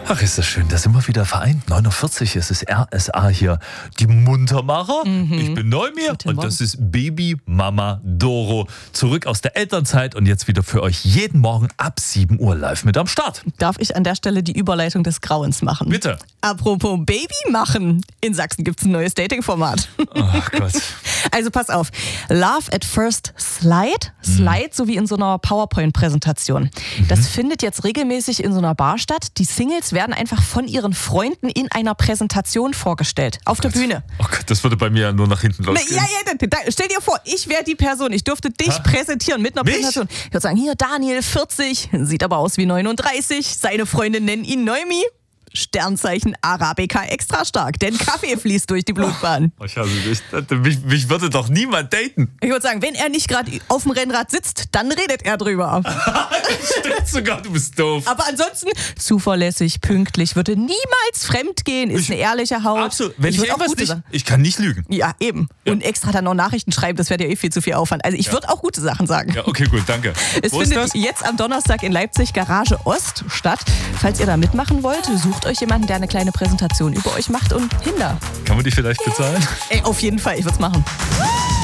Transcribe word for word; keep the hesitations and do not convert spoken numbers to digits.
Ach, ist das schön, da sind wir wieder vereint. neun Uhr vierzig ist es R S A hier. Die Muntermacher. Mhm. Ich bin Neumir und das ist Baby Mama Doro. Zurück aus der Elternzeit und jetzt wieder für euch jeden Morgen ab sieben Uhr live mit am Start. Darf ich an der Stelle die Überleitung des Grauens machen? Bitte. Apropos Baby machen. In Sachsen gibt es ein neues Dating-Format. Ach Gott. Also pass auf. Love at First Slide. Slide, mhm. so wie in so einer PowerPoint-Präsentation. Mhm. Das findet jetzt regelmäßig in so einer Bar statt. Die Singles werden einfach von ihren Freunden in einer Präsentation vorgestellt. Auf oh der Gott. Bühne. Oh Gott, das würde bei mir ja nur nach hinten losgehen. Ja, ja, da, da, stell dir vor, ich wäre die Person. Ich dürfte dich ha? präsentieren mit einer Mich? Präsentation. Ich würde sagen, hier Daniel, vierzig, sieht aber aus wie neununddreißig. Seine Freunde nennen ihn Neumi. Sternzeichen Arabica extra stark, denn Kaffee fließt durch die Blutbahn. Oh, ich hasse dich. Mich, mich würde doch niemand daten. Ich würde sagen, wenn er nicht gerade auf dem Rennrad sitzt, dann redet er drüber. Stimmt sogar, du bist doof. Aber ansonsten zuverlässig, pünktlich, würde niemals fremd gehen, ist ich, eine ehrliche Haut. Absolut. Wenn ich, ich irgendwas nicht, ich kann nicht lügen. Ja, eben. Ja. Und extra dann noch Nachrichten schreiben, das wäre ja eh viel zu viel Aufwand. Also ich ja. würde auch gute Sachen sagen. Ja, okay, gut, danke. Es Wo findet ist das? jetzt am Donnerstag in Leipzig Garage Ost statt. Falls ihr da mitmachen wollt, sucht euch jemanden, der eine kleine Präsentation über euch macht und Hinder. Kann man die vielleicht bezahlen? Ey, auf jeden Fall, ich würde es machen.